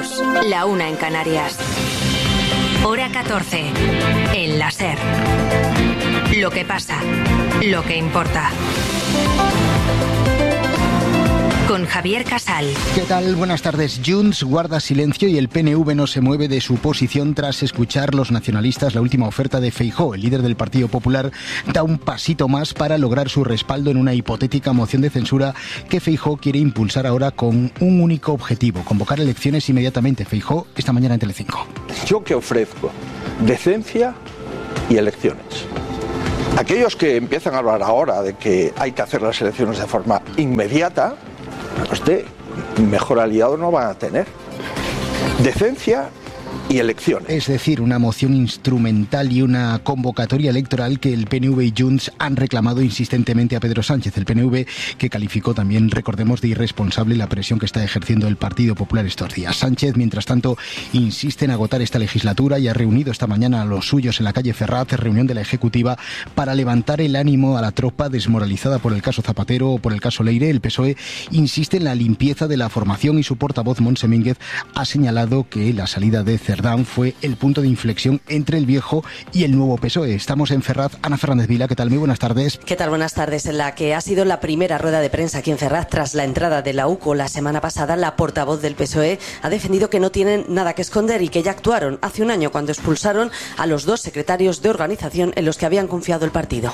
2, la 1 en Canarias. Hora 14, en la SER. Lo que pasa, lo que importa. Con Javier Casal. ¿Qué tal? Buenas tardes. Junts guarda silencio y el PNV no se mueve de su posición tras escuchar los nacionalistas la última oferta de Feijóo. El líder del Partido Popular da un pasito más para lograr su respaldo en una hipotética moción de censura que Feijóo quiere impulsar ahora con un único objetivo: convocar elecciones inmediatamente. Feijóo esta mañana en Telecinco. Yo que ofrezco decencia y elecciones. Aquellos que empiezan a hablar ahora de que hay que hacer las elecciones de forma inmediata, mejor aliado no van a tener. Decencia y elecciones. Es decir, una moción instrumental y una convocatoria electoral que el PNV y Junts han reclamado insistentemente a Pedro Sánchez. El PNV que calificó también, recordemos, de irresponsable la presión que está ejerciendo el Partido Popular estos días. Sánchez, mientras tanto, insiste en agotar esta legislatura y ha reunido esta mañana a los suyos en la calle Ferraz, reunión de la Ejecutiva, para levantar el ánimo a la tropa desmoralizada por el caso Zapatero o por el caso Leire. El PSOE insiste en la limpieza de la formación y su portavoz, Montse Mínguez, ha señalado que la salida de Cerdán fue el punto de inflexión entre el viejo y el nuevo PSOE. Estamos en Ferraz. Ana Fernández Vila, ¿qué tal? Muy buenas tardes. ¿Qué tal? Buenas tardes. En la que ha sido la primera rueda de prensa aquí en Ferraz tras la entrada de la UCO la semana pasada, la portavoz del PSOE ha defendido que no tienen nada que esconder y que ya actuaron hace un año cuando expulsaron a los 2 secretarios de organización en los que habían confiado el partido.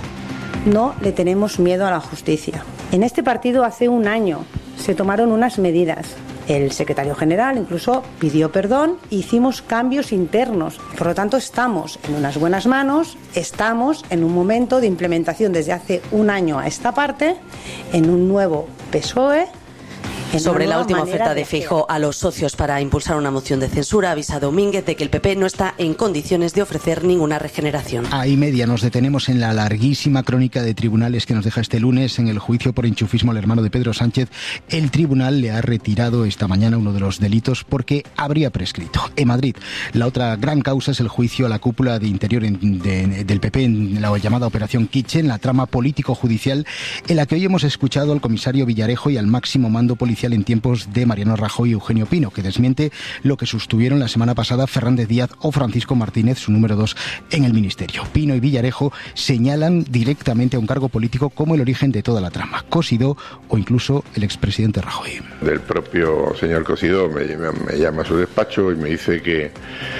No le tenemos miedo a la justicia. En este partido hace un año se tomaron unas medidas. El secretario general incluso pidió perdón e hicimos cambios internos. Por lo tanto, estamos en unas buenas manos, estamos en un momento de implementación desde hace un año a esta parte, en un nuevo PSOE. Sobre la última oferta de Feijóo a los socios para impulsar una moción de censura, ha avisado Mínguez de que el PP no está en condiciones de ofrecer ninguna regeneración. A y media nos detenemos en la larguísima crónica de tribunales que nos deja este lunes en el juicio por enchufismo al hermano de Pedro Sánchez. El tribunal le ha retirado esta mañana uno de los delitos porque habría prescrito. En Madrid, la otra gran causa es el juicio a la cúpula de interior del PP en la llamada Operación Kitchen, la trama político-judicial en la que hoy hemos escuchado al comisario Villarejo y al máximo mando policial en tiempos de Mariano Rajoy y Eugenio Pino, que desmiente lo que sostuvieron la semana pasada Fernández Díaz o Francisco Martínez, su número 2 en el ministerio. Pino y Villarejo señalan directamente a un cargo político como el origen de toda la trama, Cosidó o incluso el expresidente Rajoy. Del propio señor Cosidó me llama a su despacho y me dice que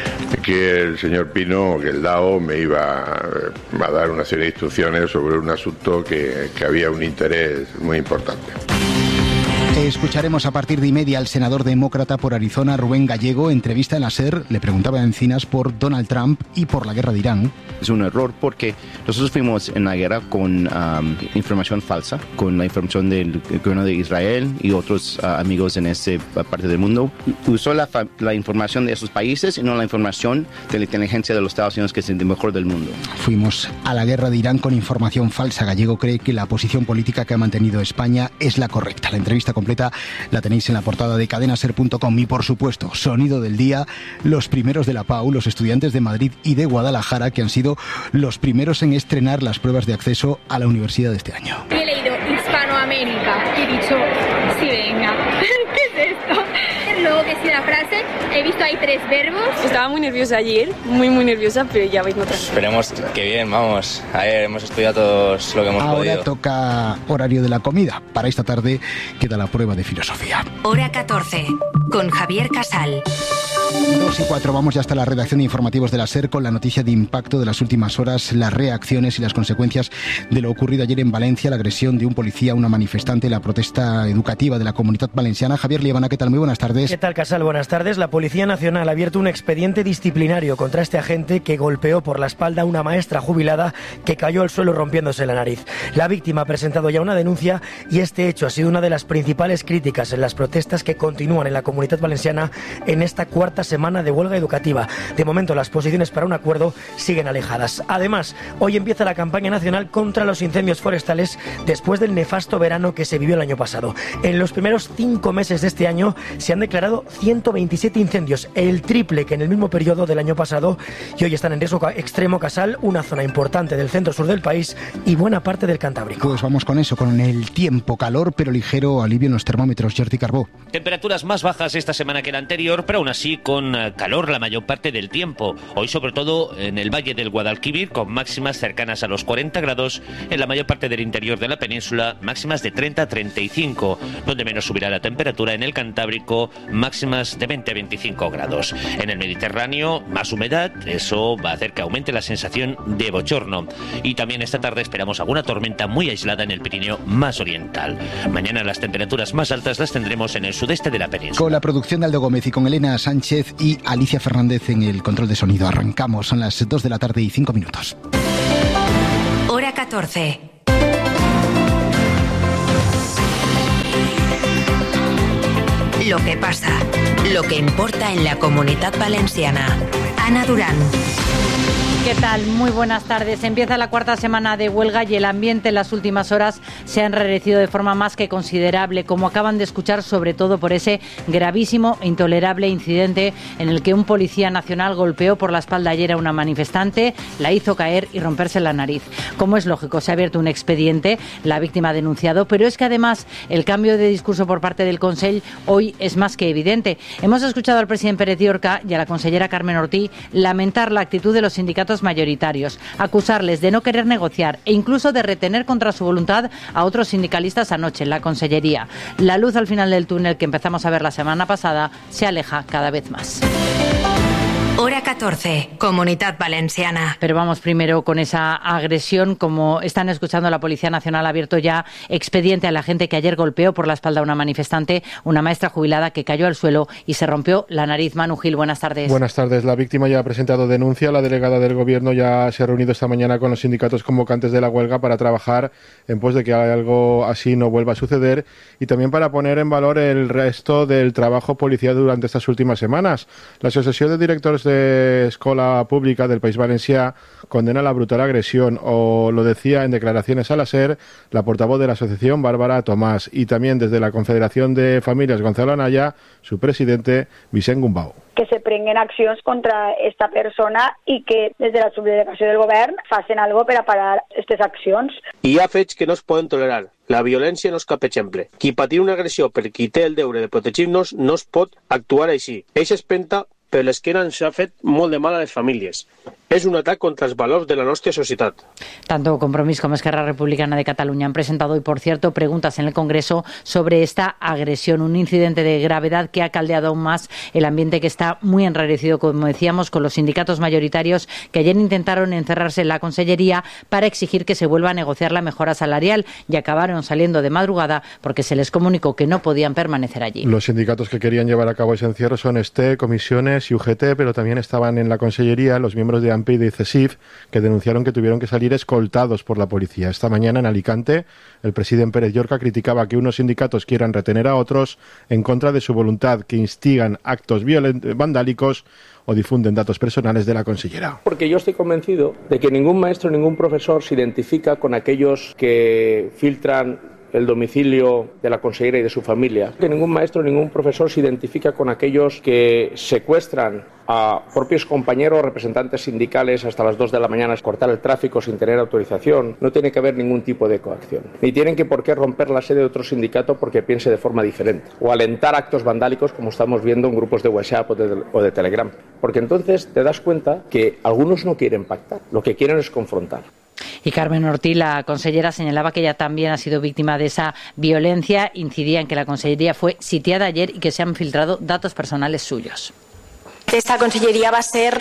el señor Pino, que el DAO, me iba a dar una serie de instrucciones sobre un asunto que había un interés muy importante. Escucharemos a partir de y media al senador demócrata por Arizona, Rubén Gallego. Entrevista en la SER, le preguntaba a Encinas por Donald Trump y por la guerra de Irán. Es un error porque nosotros fuimos en la guerra con información falsa, con la información del gobierno de Israel y otros amigos en esa parte del mundo. Usó la información de esos países y no la información de la inteligencia de los Estados Unidos, que es el mejor del mundo. Fuimos a la guerra de Irán con información falsa. Gallego cree que la posición política que ha mantenido España es la correcta. La entrevista completa la tenéis en la portada de cadenaser.com y, por supuesto, sonido del día, los primeros de la PAU, los estudiantes de Madrid y de Guadalajara, que han sido los primeros en estrenar las pruebas de acceso a la universidad de este año. He leído Hispanoamérica y he dicho, sí, venga, ¿qué es esto? Luego que sí la frase, he visto ahí 3 verbos. Estaba muy nerviosa ayer, muy nerviosa, pero ya vengo tranquila. Esperemos que bien, vamos. Ayer hemos estudiado todos lo que hemos podido. Ahora toca horario de la comida. Para esta tarde queda la prueba de filosofía. Hora 14, con Javier Casal. 2:04, vamos ya hasta la redacción de informativos de la SER con la noticia de impacto de las últimas horas, las reacciones y las consecuencias de lo ocurrido ayer en Valencia, la agresión de un policía a una manifestante, la protesta educativa de la Comunidad Valenciana. Javier Liebana, ¿qué tal? Muy buenas tardes. ¿Qué tal, Casal? Buenas tardes. La Policía Nacional ha abierto un expediente disciplinario contra este agente que golpeó por la espalda a una maestra jubilada que cayó al suelo rompiéndose la nariz. La víctima ha presentado ya una denuncia y este hecho ha sido una de las principales críticas en las protestas que continúan en la Comunidad Valenciana en esta cuarta semana de huelga educativa. De momento, las posiciones para un acuerdo siguen alejadas. Además, hoy empieza la campaña nacional contra los incendios forestales después del nefasto verano que se vivió el año pasado. En los primeros 5 meses de este año se han declarado 127 incendios incendios, el triple que en el mismo periodo del año pasado, y hoy están en riesgo extremo Casal, una zona importante del centro-sur del país y buena parte del Cantábrico. Pues vamos con eso, con el tiempo, calor pero ligero alivio en los termómetros. Jordi Carbó. Temperaturas más bajas esta semana que la anterior, pero aún así con calor la mayor parte del tiempo. Hoy sobre todo en el Valle del Guadalquivir, con máximas cercanas a los 40 grados, en la mayor parte del interior de la península, máximas de 30 a 35, donde menos subirá la temperatura en el Cantábrico, máximas de 20 a 25 grados. En el Mediterráneo, más humedad, eso va a hacer que aumente la sensación de bochorno. Y también esta tarde esperamos alguna tormenta muy aislada en el Pirineo más oriental. Mañana las temperaturas más altas las tendremos en el sudeste de la península. Con la producción de Aldo Gómez y con Elena Sánchez y Alicia Fernández en el control de sonido. Arrancamos, son las 2 de la tarde y 5 minutos. Hora 14. Lo que pasa, lo que importa en la Comunitat Valenciana. Ana Durán. ¿Qué tal? Muy buenas tardes. Empieza la cuarta semana de huelga y el ambiente en las últimas horas se ha enrarecido de forma más que considerable, como acaban de escuchar, sobre todo por ese gravísimo e intolerable incidente en el que un policía nacional golpeó por la espalda ayer a una manifestante, la hizo caer y romperse la nariz. Como es lógico, se ha abierto un expediente, la víctima ha denunciado, pero es que además el cambio de discurso por parte del Consell hoy es más que evidente. Hemos escuchado al presidente Pérez Llorca y a la consellera Carmen Ortí lamentar la actitud de los sindicatos mayoritarios, acusarles de no querer negociar e incluso de retener contra su voluntad a otros sindicalistas anoche en la Consellería. La luz al final del túnel que empezamos a ver la semana pasada se aleja cada vez más. Hora 14, Comunitat Valenciana. Pero vamos primero con esa agresión. Como están escuchando, la Policía Nacional ha abierto ya expediente a la gente que ayer golpeó por la espalda a una manifestante, una maestra jubilada que cayó al suelo y se rompió la nariz. Manu Gil, buenas tardes. Buenas tardes. La víctima ya ha presentado denuncia. La delegada del Gobierno ya se ha reunido esta mañana con los sindicatos convocantes de la huelga para trabajar en pos de que algo así no vuelva a suceder y también para poner en valor el resto del trabajo policial durante estas últimas semanas. La Asociación de Directores de Escola Pública del País Valencià condena la brutal agresión, o lo decía en declaraciones a la SER la portavoz de la asociación, Bárbara Tomás, y también desde la Confederación de Famílies, Gonzalo Anaya, su presidente, Vicent Gumbau. Que se prenguen accions contra esta persona i que des de la subdelegació del govern facin alguna cosa per a parar aquestes accions. Hi ha fets que no es poden tolerar. La violència no és cap exemple. Qui patir una agressió per qui té el deure de protegir-nos no es pot actuar així. Eixa espenta per l'esquena ens ha fet molt de mal a les famílies. Es un ataque contra los valores de la nuestra sociedad. Tanto Compromís como Esquerra Republicana de Cataluña han presentado hoy, por cierto, preguntas en el Congreso sobre esta agresión, un incidente de gravedad que ha caldeado aún más el ambiente que está muy enrarecido, como decíamos, con los sindicatos mayoritarios que ayer intentaron encerrarse en la Consellería para exigir que se vuelva a negociar la mejora salarial y acabaron saliendo de madrugada porque se les comunicó que no podían permanecer allí. Los sindicatos que querían llevar a cabo ese encierro son STE, Comisiones y UGT, pero también estaban en la Consellería los miembros de AMPE y de CESIF, que denunciaron que tuvieron que salir escoltados por la policía. Esta mañana en Alicante, el presidente Pérez Llorca criticaba que unos sindicatos quieran retener a otros en contra de su voluntad, que instigan actos vandálicos o difunden datos personales de la consellera. Porque yo estoy convencido de que ningún maestro, ningún profesor se identifica con aquellos que filtran el domicilio de la consellera y de su familia. Que ningún maestro, ningún profesor se identifica con aquellos que secuestran a propios compañeros, representantes sindicales hasta las 2 de la mañana, cortar el tráfico sin tener autorización. No tiene que haber ningún tipo de coacción. Ni tienen que por qué romper la sede de otro sindicato porque piense de forma diferente. O alentar actos vandálicos como estamos viendo en grupos de WhatsApp o de Telegram. Porque entonces te das cuenta que algunos no quieren pactar, lo que quieren es confrontar. Y Carmen Ortí, la consellera, señalaba que ella también ha sido víctima de esa violencia. Incidía en que la consellería fue sitiada ayer y que se han filtrado datos personales suyos. Esta conselleria va ser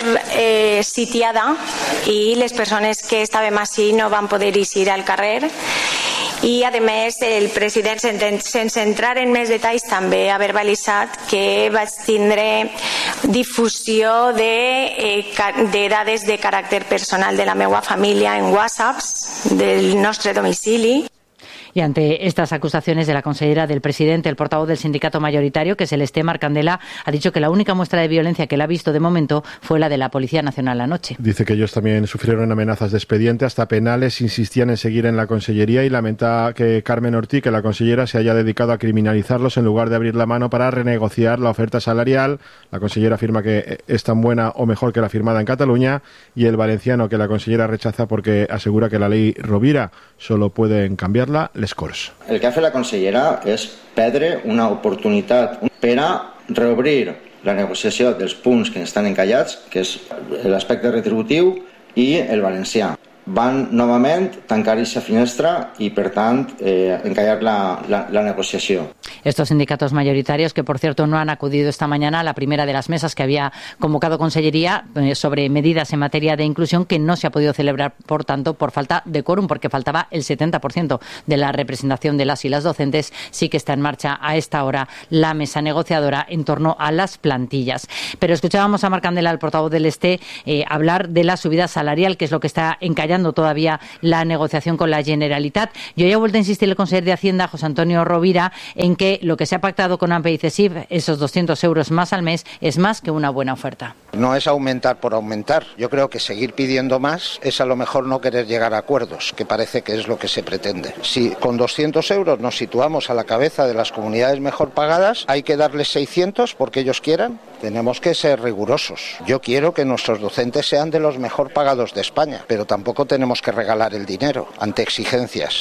sitiada i les persones que estàvem així no van poder eixir al carrer. I, a més, el president, sense entrar en més detalls, també ha verbalitzat que vaig tindre difusió de dades de caràcter personal de la meva família en WhatsApps del nostre domicili. Y ante estas acusaciones de la consellera del presidente, el portavoz del sindicato mayoritario, que es el Este, Marc Candela, ha dicho que la única muestra de violencia que él ha visto de momento fue la de la Policía Nacional anoche. Dice que ellos también sufrieron amenazas de expediente, hasta penales, insistían en seguir en la consellería y lamenta que Carmen Ortí, que la consellera, se haya dedicado a criminalizarlos en lugar de abrir la mano para renegociar la oferta salarial. La consellera afirma que es tan buena o mejor que la firmada en Cataluña, y el valenciano, que la consellera rechaza porque asegura que la ley Rovira solo pueden cambiarla les Corts. El que ha fet la consellera és perdre una oportunitat per a reobrir la negociació dels punts que estan encallats, que és l'aspecte retributiu i el valencià. Van novament tancar aquesta finestra y, per tant, encallar la negociación. Estos sindicatos mayoritarios, que por cierto no han acudido esta mañana a la primera de las mesas que había convocado Consellería sobre medidas en materia de inclusión, que no se ha podido celebrar, por tanto, por falta de quórum, porque faltaba el 70% de la representación de las y las docentes. Sí que está en marcha a esta hora la mesa negociadora en torno a las plantillas. Pero escuchábamos a Marc Candela, el portavoz del Este, hablar de la subida salarial, que es lo que está encallando todavía la negociación con la Generalitat. Yo ya he vuelto a insistir el consejero de Hacienda, José Antonio Rovira, en que lo que se ha pactado con AMPE y CESIF, esos 200 euros más al mes, es más que una buena oferta. No es aumentar por aumentar. Yo creo que seguir pidiendo más es a lo mejor no querer llegar a acuerdos, que parece que es lo que se pretende. Si con 200 euros nos situamos a la cabeza de las comunidades mejor pagadas, hay que darles 600 porque ellos quieran. Tenemos que ser rigurosos. Yo quiero que nuestros docentes sean de los mejor pagados de España, pero tampoco tenemos que regalar el dinero ante exigencias.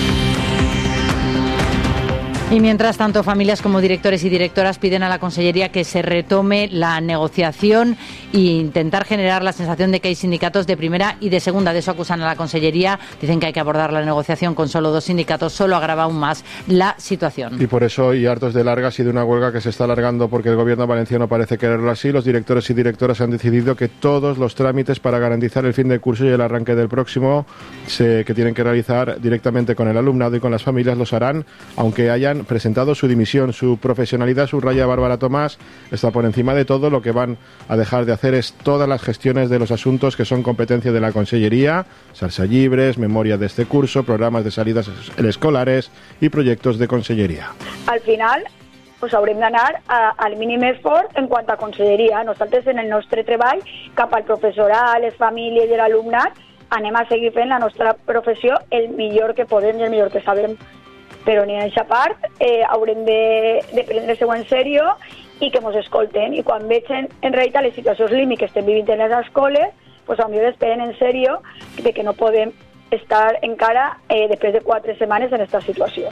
Y mientras tanto, familias como directores y directoras piden a la Consellería que se retome la negociación e intentar generar la sensación de que hay sindicatos de primera y de segunda. De eso acusan a la Consellería. Dicen que hay que abordar la negociación con solo 2 sindicatos. Solo agrava aún más la situación. Y por eso, y hartos de largas y de una huelga que se está alargando porque el gobierno valenciano parece quererlo así, los directores y directoras han decidido que todos los trámites para garantizar el fin de curso y el arranque del próximo, que tienen que realizar directamente con el alumnado y con las familias, los harán, aunque hayan presentado su dimisión. Su profesionalidad, subraya Bárbara Tomás, está por encima de todo. Lo que van a dejar de hacer es todas las gestiones de los asuntos que son competencia de la Consellería, salsa llibres, memoria de este curso, programas de salidas escolares y proyectos de Consellería. Al final, pues haurem d'anar al mínim esforç en quant a Conselleria. Nosaltres, en el nostre treball, cap al professorat, les famílies i l'alumnat, anem a seguir fent la nostra professió el millor que podem i el millor que sabem. Però ni en aquesta part haurem de prendre-ho en sèrio i que ens escolten. I quan vegin en realitat les situacions límit que estem vivint en les escoles, pues potser esperen en sèrio de que no podem estar encara després de 4 setmanes en aquesta situació.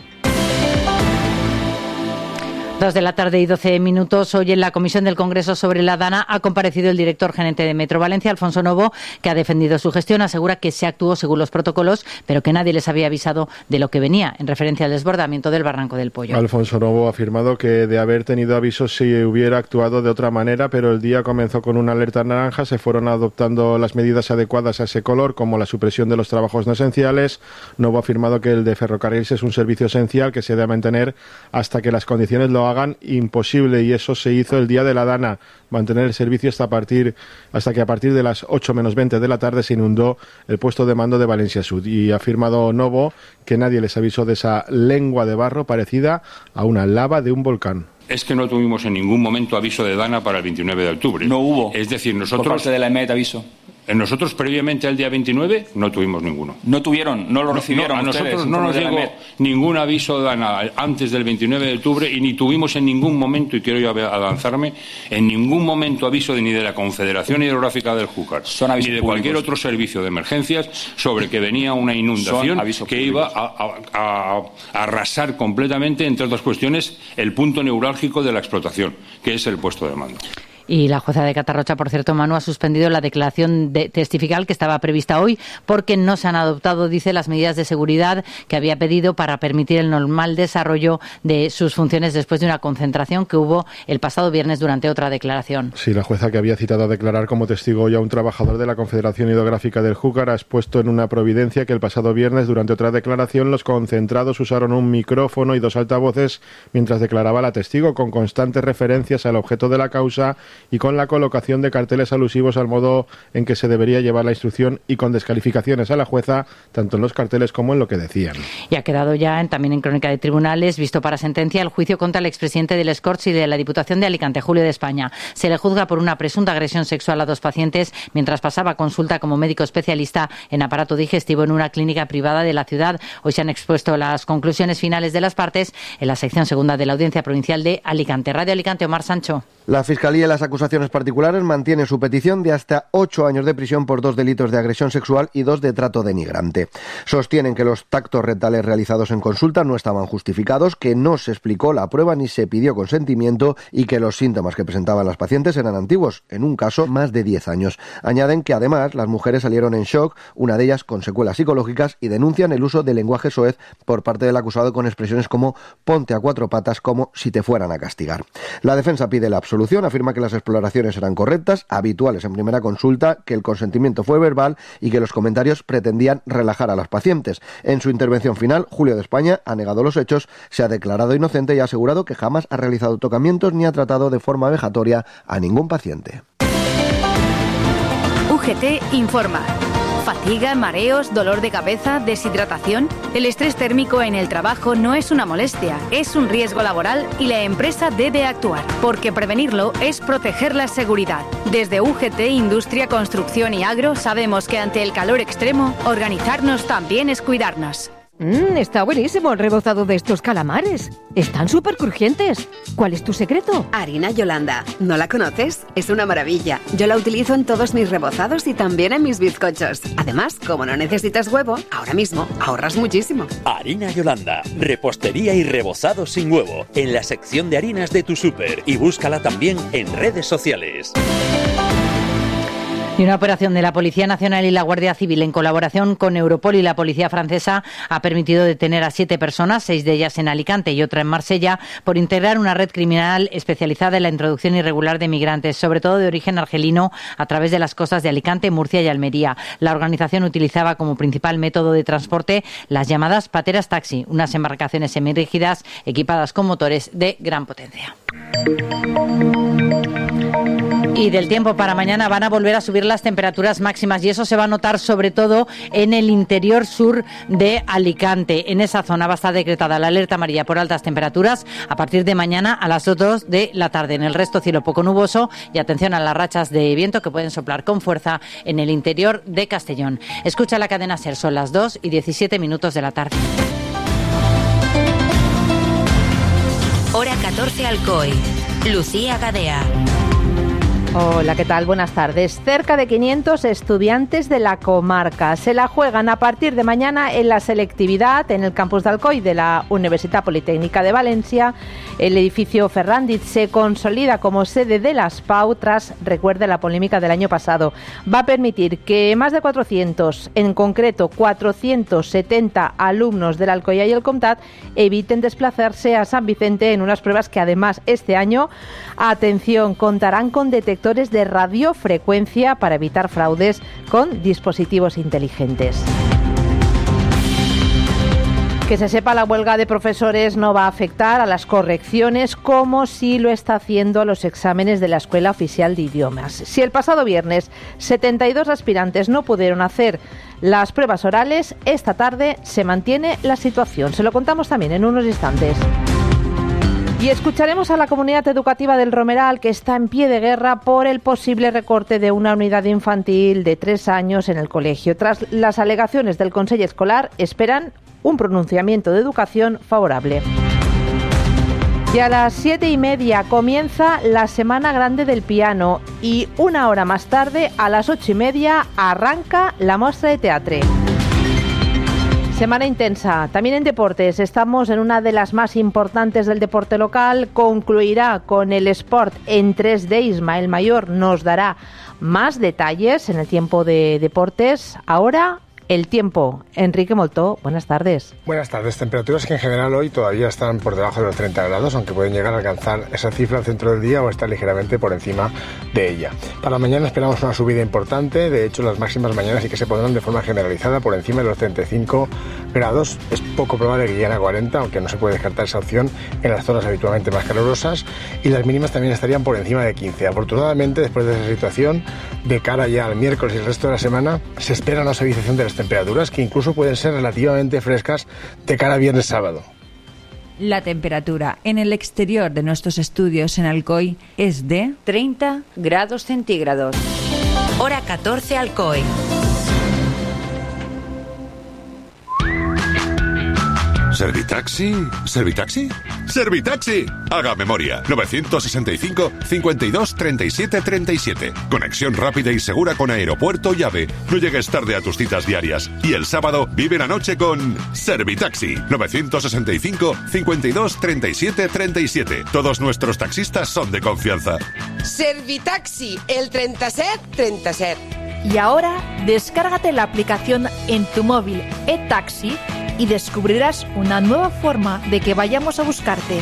2 de la tarde y 12 minutos. Hoy en la Comisión del Congreso sobre la Dana ha comparecido el director gerente de Metro Valencia, Alfonso Novo, que ha defendido su gestión. Asegura que se actuó según los protocolos, pero que nadie les había avisado de lo que venía, en referencia al desbordamiento del Barranco del Pollo. Alfonso Novo ha afirmado que de haber tenido avisos se hubiera actuado de otra manera, pero el día comenzó con una alerta naranja. Se fueron adoptando las medidas adecuadas a ese color, como la supresión de los trabajos no esenciales. Novo ha afirmado que el de ferrocarriles es un servicio esencial que se debe mantener hasta que las condiciones lo hagan imposible, y eso se hizo el día de la Dana, mantener el servicio hasta que a partir de las 8 menos 20 de la tarde se inundó el puesto de mando de Valencia Sud. Y ha afirmado Novo que nadie les avisó de esa lengua de barro parecida a una lava de un volcán. Es que no tuvimos en ningún momento aviso de Dana para el 29 de octubre. No hubo. Es decir, nosotros... Por parte de la EMET aviso. Nosotros previamente al día 29 no tuvimos ninguno. No tuvieron, no lo recibieron. A nosotros no nos llegó ningún aviso de Dana antes del 29 de octubre y ni tuvimos en ningún momento, y quiero yo avanzarme, en ningún momento aviso ni de la Confederación Hidrográfica del Júcar, ni de cualquier otro servicio de emergencias sobre que venía una inundación que iba a arrasar completamente, entre otras cuestiones, el punto neurálgico de la explotación, que es el puesto de mando. Y la jueza de Catarrocha, por cierto, Manu, ha suspendido la declaración testifical que estaba prevista hoy porque no se han adoptado, dice, las medidas de seguridad que había pedido para permitir el normal desarrollo de sus funciones después de una concentración que hubo el pasado viernes durante otra declaración. Sí, la jueza, que había citado a declarar como testigo hoy a un trabajador de la Confederación Hidrográfica del Júcar, ha expuesto en una providencia que el pasado viernes, durante otra declaración, los concentrados usaron un micrófono y 2 altavoces mientras declaraba la testigo, con constantes referencias al objeto de la causa y con la colocación de carteles alusivos al modo en que se debería llevar la instrucción y con descalificaciones a la jueza, tanto en los carteles como en lo que decían. Y ha quedado ya también en crónica de tribunales, visto para sentencia, el juicio contra el expresidente del Escorts y de la Diputación de Alicante, Julio de España. Se le juzga por una presunta agresión sexual a 2 pacientes mientras pasaba consulta como médico especialista en aparato digestivo en una clínica privada de la ciudad. Hoy se han expuesto las conclusiones finales de las partes en la sección segunda de la Audiencia Provincial de Alicante. Radio Alicante, Omar Sancho. La Fiscalía y las acusaciones particulares mantienen su petición de hasta 8 años de prisión por 2 delitos de agresión sexual y 2 de trato denigrante. Sostienen que los tactos rectales realizados en consulta no estaban justificados, que no se explicó la prueba ni se pidió consentimiento y que los síntomas que presentaban las pacientes eran antiguos, en un caso más de 10 años. Añaden que además las mujeres salieron en shock, una de ellas con secuelas psicológicas, y denuncian el uso del lenguaje soez por parte del acusado con expresiones como ponte a 4 patas, como si te fueran a castigar. La defensa pide la absolución, afirma que las exploraciones eran correctas, habituales en primera consulta, que el consentimiento fue verbal y que los comentarios pretendían relajar a las pacientes. En su intervención final, Julio de España ha negado los hechos, se ha declarado inocente y ha asegurado que jamás ha realizado tocamientos ni ha tratado de forma vejatoria a ningún paciente. UGT informa. Fatiga, mareos, dolor de cabeza, deshidratación. El estrés térmico en el trabajo no es una molestia, es un riesgo laboral y la empresa debe actuar, porque prevenirlo es proteger la seguridad. Desde UGT, Industria, Construcción y Agro sabemos que ante el calor extremo, organizarnos también es cuidarnos. Está buenísimo el rebozado de estos calamares. Están súper crujientes. ¿Cuál es tu secreto? Harina Yolanda. ¿No la conoces? Es una maravilla. Yo la utilizo en todos mis rebozados y también en mis bizcochos. Además, como no necesitas huevo, ahora mismo ahorras muchísimo. Harina Yolanda. Repostería y rebozado sin huevo. En la sección de harinas de tu súper. Y búscala también en redes sociales. Y una operación de la Policía Nacional y la Guardia Civil en colaboración con Europol y la Policía Francesa ha permitido detener a 7 personas, 6 de ellas en Alicante y otra en Marsella, por integrar una red criminal especializada en la introducción irregular de migrantes, sobre todo de origen argelino, a través de las costas de Alicante, Murcia y Almería. La organización utilizaba como principal método de transporte las llamadas pateras taxi, unas embarcaciones semirrígidas equipadas con motores de gran potencia. Y del tiempo para mañana van a volver a subir las temperaturas máximas y eso se va a notar sobre todo en el interior sur de Alicante. En esa zona va a estar decretada la alerta amarilla por altas temperaturas a partir de mañana a las 2 de la tarde. En el resto cielo poco nuboso y atención a las rachas de viento que pueden soplar con fuerza en el interior de Castellón. Escucha la cadena SER, son las 2:17 de la tarde. Hora 14 Alcoy. Lucía Gadea. Hola, ¿qué tal? Buenas tardes. Cerca de 500 estudiantes de la comarca se la juegan a partir de mañana en la selectividad en el campus de Alcoy de la Universidad Politécnica de Valencia. El edificio Ferrandiz se consolida como sede de las PAU tras, recuerde, la polémica del año pasado. Va a permitir que más de 400, en concreto 470 alumnos del Alcoyà y el Comtat eviten desplazarse a San Vicente en unas pruebas que además este año, atención, contarán con detectores de radiofrecuencia para evitar fraudes con dispositivos inteligentes. Que se sepa, la huelga de profesores no va a afectar a las correcciones como sí lo está haciendo a los exámenes de la Escuela Oficial de Idiomas. Si el pasado viernes 72 aspirantes no pudieron hacer las pruebas orales, esta tarde se mantiene la situación. Se lo contamos también en unos instantes. Y escucharemos a la comunidad educativa del Romeral, que está en pie de guerra por el posible recorte de una unidad infantil de 3 años en el colegio. Tras las alegaciones del Consell Escolar, esperan un pronunciamiento de educación favorable. Y a las 7:30 comienza la Semana Grande del Piano y una hora más tarde, a las 8:30, arranca la Mostra de Teatre. Semana intensa. También en deportes. Estamos en una de las más importantes del deporte local. Concluirá con el Sport en 3D. Ismael Mayor nos dará más detalles en el tiempo de deportes. Ahora, el tiempo. Enrique Moltó, buenas tardes. Buenas tardes. Temperaturas que en general hoy todavía están por debajo de los 30 grados, aunque pueden llegar a alcanzar esa cifra al centro del día o estar ligeramente por encima de ella. Para mañana esperamos una subida importante. De hecho, las máximas mañana sí que se pondrán de forma generalizada por encima de los 35 grados. Es poco probable que lleguen a 40, aunque no se puede descartar esa opción en las zonas habitualmente más calurosas, y las mínimas también estarían por encima de 15. Afortunadamente, después de esa situación, de cara ya al miércoles y el resto de la semana, se espera una suavización de las temperaturas, que incluso pueden ser relativamente frescas de cara a viernes sábado. La temperatura en el exterior de nuestros estudios en Alcoy es de 30 grados centígrados. Hora 14 Alcoy. ¿Servitaxi? ¿Servitaxi? ¡Servitaxi! Haga memoria. 965 52 37 37. Conexión rápida y segura con aeropuerto y AVE. No llegues tarde a tus citas diarias. Y el sábado vive la noche con Servitaxi. 965 52 37 37. Todos nuestros taxistas son de confianza. Servitaxi, el 37 37. Y ahora, descárgate la aplicación en tu móvil eTaxi y descubrirás una nueva forma de que vayamos a buscarte.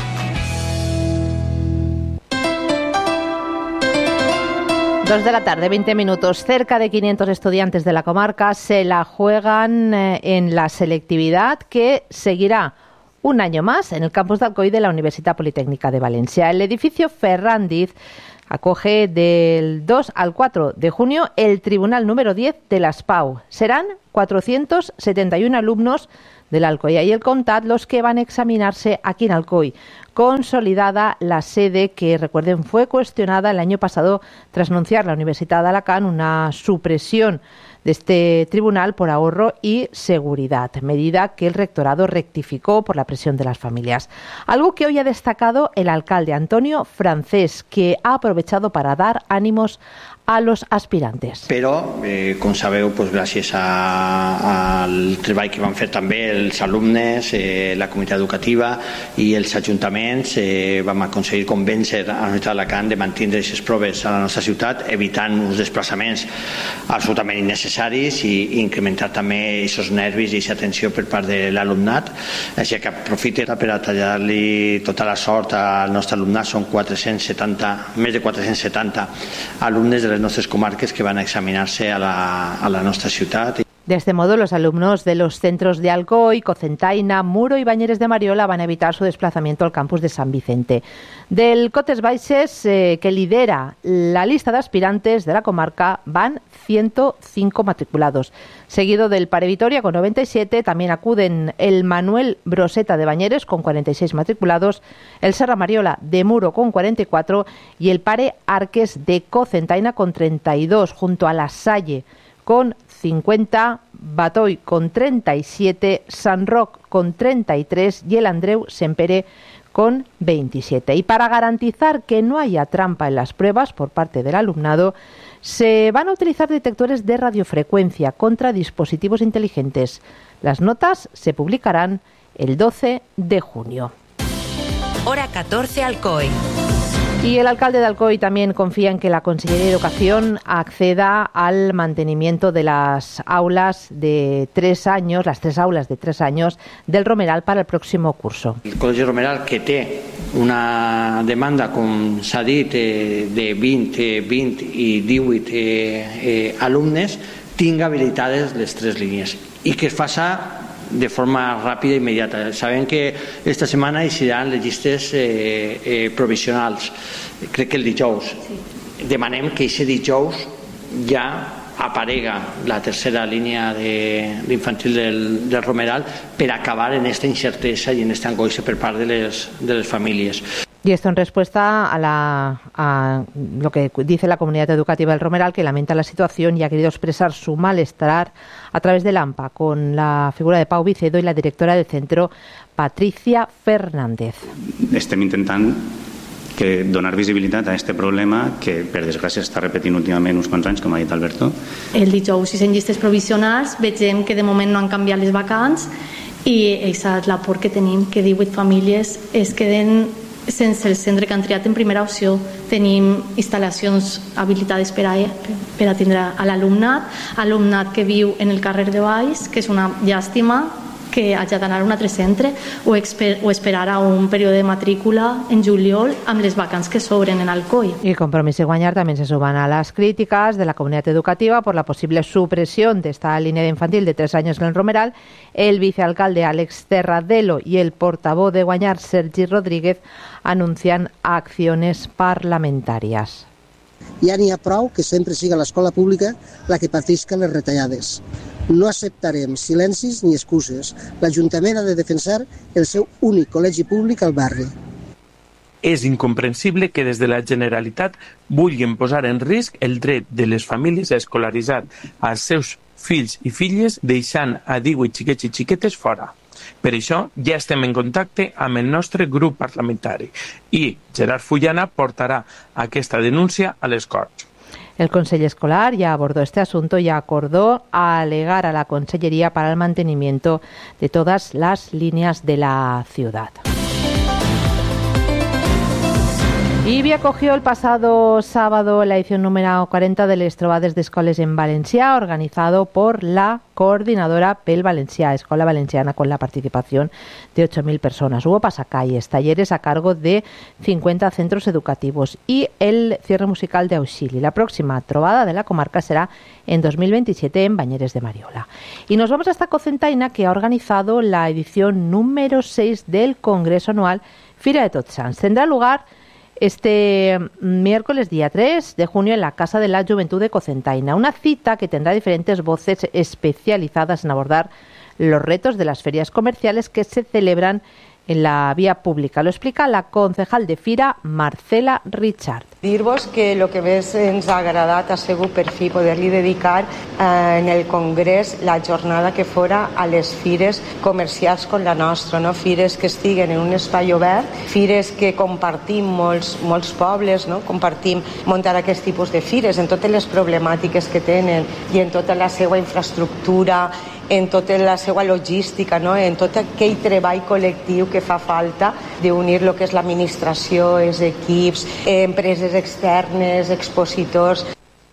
Dos de la tarde, 20 minutos. Cerca de 500 estudiantes de la comarca se la juegan en la selectividad que seguirá un año más en el campus de Alcoy de la Universitat Politécnica de Valencia. El edificio Ferrandiz acoge del 2 al 4 de junio el Tribunal número 10 de las PAU. Serán 471 alumnos del Alcoy y el Comtat los que van a examinarse aquí en Alcoy. Consolidada la sede que, recuerden, fue cuestionada el año pasado tras anunciar la Universidad de Alacant una supresión de este tribunal por ahorro y seguridad, medida que el rectorado rectificó por la presión de las familias. Algo que hoy ha destacado el alcalde Antonio Francés, que ha aprovechado para dar ánimos a los aspirantes. Però, com sabeu, gràcies al treball que van fer també els alumnes, la comunitat educativa i els ajuntaments, vam aconseguir convèncer a la Universitat d'Alacant de mantenir aquestes proves a la nostra ciutat, evitant uns desplaçaments absolutament innecessaris i incrementar també aquests nervis i aquesta tensió per part de l'alumnat. Així que aprofito per a tallar-li tota la sort al nostre alumnat. Són més de 470 alumnes de les nostres comarques que van a examinarse a la nostra ciutat. De este modo, los alumnos de los centros de Alcoy, Cocentaina, Muro y Bañeres de Mariola van a evitar su desplazamiento al campus de San Vicente. Del Cotes Baixes, que lidera la lista de aspirantes de la comarca, van 105 matriculados. Seguido del Pare Vitoria con 97, también acuden el Manuel Broseta de Bañeres con 46 matriculados, el Serra Mariola de Muro con 44 y el Pare Arques de Cocentaina con 32, junto a La Salle con 50, Batoy con 37, San Roc con 33 y el Andreu Sempere con 27. Y para garantizar que no haya trampa en las pruebas por parte del alumnado, se van a utilizar detectores de radiofrecuencia contra dispositivos inteligentes. Las notas se publicarán el 12 de junio. Hora 14 Alcoy. Y el alcalde de Alcoy también confía en que la Consellería de Educación acceda al mantenimiento de las aulas de 3 años, las 3 aulas de 3 años del Romeral para el próximo curso. El Col·legi Romeral, que té una demanda, com s'ha dit, de 20 i 18 alumnes, tinga habilitades les 3 línies i que es faça de forma ràpida i immediata. Sabem que esta setmana eixiran les llistes provisionals, crec que el dijous. Demanem que aquest dijous ja aparega la tercera línia d'infantil del Romeral per acabar en esta incertesa i en esta angoixa per part de les famílies. Y esto en respuesta a lo que dice la comunidad educativa del Romeral, que lamenta la situación y ha querido expresar su malestar a través del AMPA con la figura de Pau Vicedo y la directora del centro, Patricia Fernández. Estem intentant donar visibilitat a aquest problema que, per desgràcia, està repetint últimament uns quants anys, com ha dit Alberto. El dijous, si són llistes provisionals, vegem que de moment no han canviat les vacants i aquesta és la por que tenim, que 18 famílies es queden sense el centre que han triat en primera opció. Tenim instal·lacions habilitades per a atendre a l'alumnat que viu en el carrer de Baix, que és una llàstima que hagi d'anar a un altre centre o esperar a un període de matrícula en juliol amb les vacants que sobren en Alcoi. Y Compromís y Guanyar también se suban a las críticas de la comunidad educativa por la posible supresión de esta línea de infantil de 3 años en el Romeral. El vicealcalde Àlex Terradelo y el portavoz de Guanyar, Sergi Rodríguez, anuncian acciones parlamentàries. Ja n'hi ha prou que sempre siga l'escola pública la que patisca les retallades. No acceptarem silencis ni excuses. L'Ajuntament ha de defensar el seu únic col·legi públic al barri. És incomprensible que des de la Generalitat vulguin posar en risc el dret de les famílies a escolaritzar els seus fills i filles deixant a 18 xiquets i xiquetes fora. Per això ja estem en contacte amb el nostre grup parlamentari i Gerard Fullana portarà aquesta denúncia a les Corts. El Consejo Escolar ya abordó este asunto y acordó alegar a la Consellería para el mantenimiento de todas las líneas de la ciudad. IBI acogió el pasado sábado la edición número 40 de les trobades d'escoles en Valencià, organizado por la coordinadora Pel Valencià, Escola Valenciana, con la participación de 8.000 personas. Hubo pasacalles, talleres a cargo de 50 centros educativos y el cierre musical de Auxili. La próxima trobada de la comarca será en 2027 en Banyeres de Mariola. Y nos vamos hasta Cocentaina, que ha organizado la edición número 6 del Congreso Anual Fira de Tots Sants. Tendrá lugar este miércoles día 3 de junio en la Casa de la Juventud de Cocentaina, una cita que tendrá diferentes voces especializadas en abordar los retos de las ferias comerciales que se celebran en la vía pública. Lo explica la concejal de Fira, Marcela Richard. Dir-vos que el que més ens ha agradat ha sigut per fi poder-li dedicar en el Congrés la jornada que fora a les fires comercials com la nostra, no? Fires que estiguen en un espai obert, fires que compartim molts pobles, no? Compartim muntar aquest tipus de fires en totes les problemàtiques que tenen i en tota la seva infraestructura, en tota la seva logística, no? En tot aquell treball col·lectiu que fa falta d'unir el que és l'administració, els equips, empreses externes, expositors.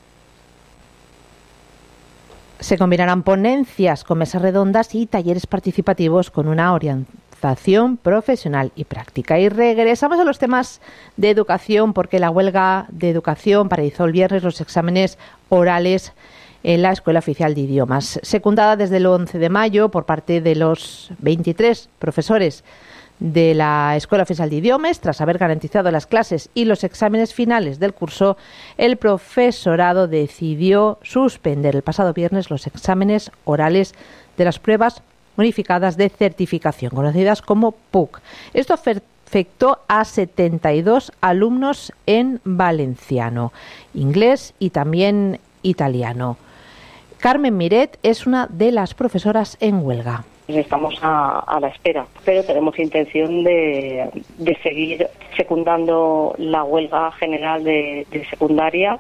Se combinarán ponencias con mesas redondas y talleres participativos con una orientación profesional y práctica. Y regresamos a los temas de educación, porque la huelga de educación paralizó el viernes los exámenes orales en la Escuela Oficial de Idiomas, secundada desde el 11 de mayo por parte de los 23 profesores de la Escuela Oficial de Idiomas. Tras haber garantizado las clases y los exámenes finales del curso, el profesorado decidió suspender el pasado viernes los exámenes orales de las pruebas unificadas de certificación, conocidas como PUC. Esto afectó a 72 alumnos en valenciano, inglés y también italiano. Carmen Miret es una de las profesoras en huelga. Estamos a la espera, pero tenemos intención de seguir secundando la huelga general de secundaria,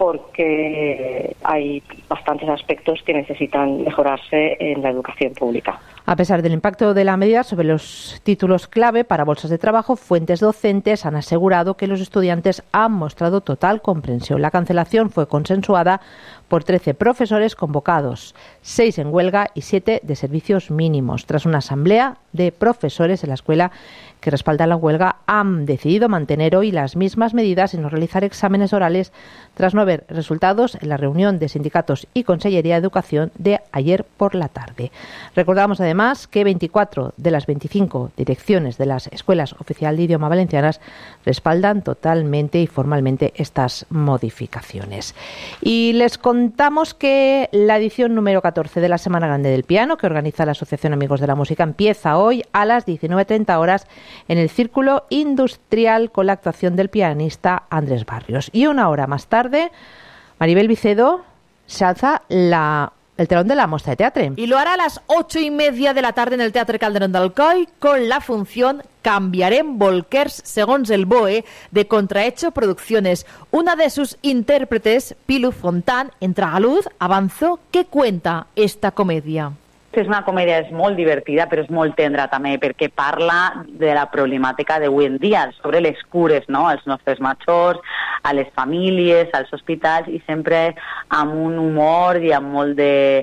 porque hay bastantes aspectos que necesitan mejorarse en la educación pública. A pesar del impacto de la medida sobre los títulos clave para bolsas de trabajo, fuentes docentes han asegurado que los estudiantes han mostrado total comprensión. La cancelación fue consensuada por 13 profesores convocados, 6 en huelga y 7 de servicios mínimos. Tras una asamblea de profesores en la escuela que respalda la huelga, han decidido mantener hoy las mismas medidas y no realizar exámenes orales tras no haber resultados en la reunión de sindicatos y Consellería de Educación de ayer por la tarde. Recordamos además que 24 de las 25 direcciones de las escuelas oficial de idioma valencianas respaldan totalmente y formalmente estas modificaciones. Y les contamos que la edición número 14 de la Semana Grande del Piano, que organiza la Asociación Amigos de la Música, empieza hoy a las 19:30 horas en el Círculo Industrial con la actuación del pianista Andrés Barrios. Y una hora más tarde, Maribel Vicedo se alza el telón de la muestra de teatro. Y lo hará a las 8:30 de la tarde en el Teatre Calderón d'Alcoi con la función Cambiarem Bolquers segons el BOE de Contrahecho Producciones. Una de sus intérpretes, Pilu Fontán, entra a luz, avanzó. ¿Qué cuenta esta comedia? És una comèdia, és molt divertida, però és molt tendra també, perquè parla de la problemàtica d'avui en dia, sobre les cures, no?, als nostres majors, a les famílies, als hospitals, i sempre amb un humor i amb molt de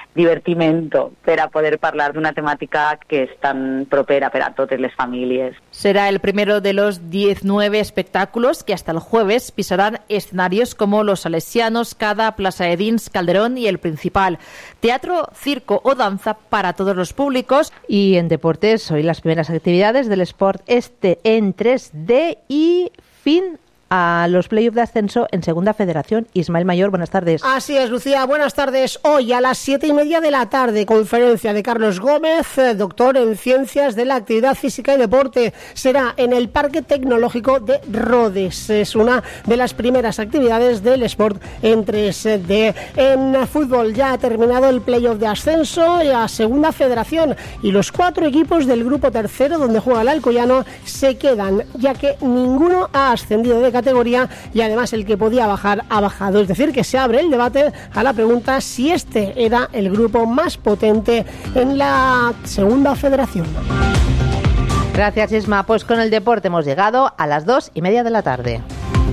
divertimento per a poder parlar d'una temàtica que és tan propera per a totes les famílies. Será el primero de los 19 espectáculos que hasta el jueves pisarán escenarios como Los Salesianos, Cada, Plaza de Dins, Calderón y El Principal. Teatro, circo o danza para todos los públicos. Y en deportes, hoy las primeras actividades del Sport en 3D y fin a los playoffs de ascenso en Segunda Federación. Ismael Mayor, buenas tardes. Así es, Lucía, buenas tardes. Hoy a las 7:30 de la tarde, conferencia de Carlos Gómez, doctor en Ciencias de la Actividad Física y Deporte. Será en el Parque Tecnológico de Rodes. Es una de las primeras actividades del Sport en 3D. En fútbol ya ha terminado el playoff de ascenso a Segunda Federación y los 4 equipos del grupo tercero, donde juega el Alcoyano, se quedan, ya que ninguno ha ascendido de categoría y además el que podía bajar ha bajado. Es decir, que se abre el debate a la pregunta si este era el grupo más potente en la Segunda Federación. Gracias, Isma. Pues con el deporte hemos llegado a las 2:30 de la tarde.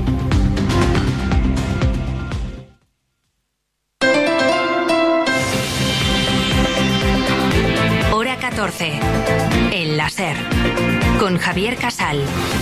Hora 14. El láser. Con Javier Casal.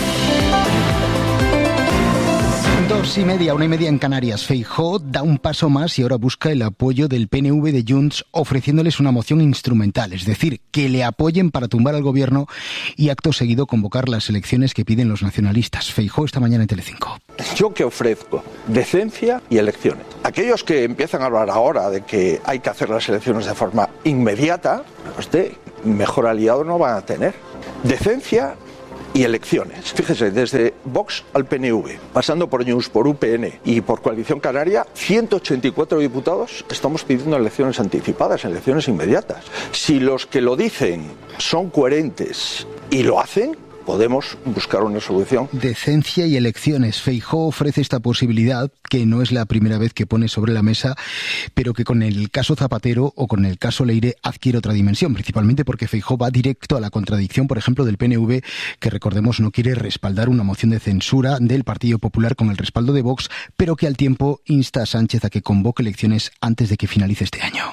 2:30, 1:30 en Canarias. Feijóo da un paso más y ahora busca el apoyo del PNV de Junts, ofreciéndoles una moción instrumental, es decir, que le apoyen para tumbar al gobierno y acto seguido convocar las elecciones que piden los nacionalistas. Feijóo esta mañana en Telecinco. ¿Yo qué ofrezco? Decencia y elecciones. Aquellos que empiezan a hablar ahora de que hay que hacer las elecciones de forma inmediata, mejor aliado no van a tener. Decencia y elecciones. Fíjese, desde Vox al PNV, pasando por Junts, por UPN y por Coalición Canaria, 184 diputados estamos pidiendo elecciones anticipadas, elecciones inmediatas. Si los que lo dicen son coherentes y lo hacen, podemos buscar una solución. Decencia y elecciones. Feijóo ofrece esta posibilidad, que no es la primera vez que pone sobre la mesa, pero que con el caso Zapatero o con el caso Leire adquiere otra dimensión, principalmente porque Feijóo va directo a la contradicción, por ejemplo, del PNV, que recordemos no quiere respaldar una moción de censura del Partido Popular con el respaldo de Vox, pero que al tiempo insta a Sánchez a que convoque elecciones antes de que finalice este año.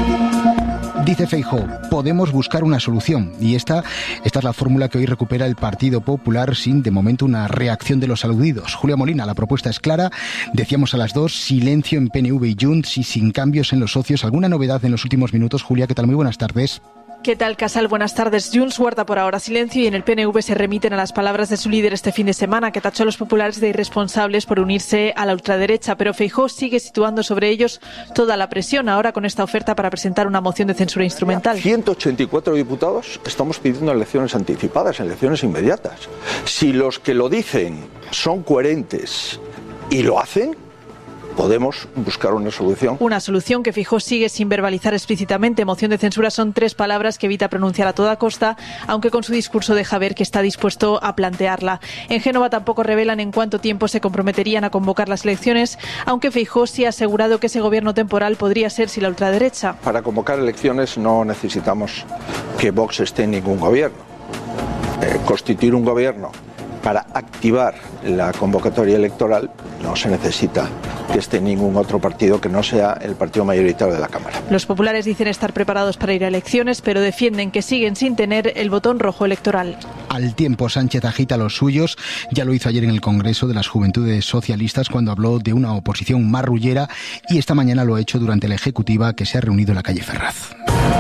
Dice Feijóo, podemos buscar una solución y esta es la fórmula que hoy recupera el Partido Popular sin, de momento, una reacción de los aludidos. Julia Molina, la propuesta es clara, decíamos a las 2, silencio en PNV y Junts y sin cambios en los socios. ¿Alguna novedad en los últimos minutos? Julia, ¿qué tal? Muy buenas tardes. ¿Qué tal, Casal? Buenas tardes. Junts guarda por ahora silencio y en el PNV se remiten a las palabras de su líder este fin de semana, que tachó a los populares de irresponsables por unirse a la ultraderecha, pero Feijóo sigue situando sobre ellos toda la presión ahora con esta oferta para presentar una moción de censura instrumental. 184 diputados estamos pidiendo elecciones anticipadas, elecciones inmediatas. Si los que lo dicen son coherentes y lo hacen, podemos buscar una solución. Una solución que Feijóo sigue sin verbalizar explícitamente. Moción de censura son 3 palabras que evita pronunciar a toda costa, aunque con su discurso deja ver que está dispuesto a plantearla. En Génova tampoco revelan en cuánto tiempo se comprometerían a convocar las elecciones, aunque Feijóo sí ha asegurado que ese gobierno temporal podría ser sin la ultraderecha. Para convocar elecciones no necesitamos que Vox esté en ningún gobierno. Constituir un gobierno para activar la convocatoria electoral no se necesita que esté ningún otro partido que no sea el partido mayoritario de la Cámara. Los populares dicen estar preparados para ir a elecciones, pero defienden que siguen sin tener el botón rojo electoral. Al tiempo, Sánchez agita a los suyos. Ya lo hizo ayer en el Congreso de las Juventudes Socialistas cuando habló de una oposición marrullera y esta mañana lo ha hecho durante la ejecutiva que se ha reunido en la calle Ferraz.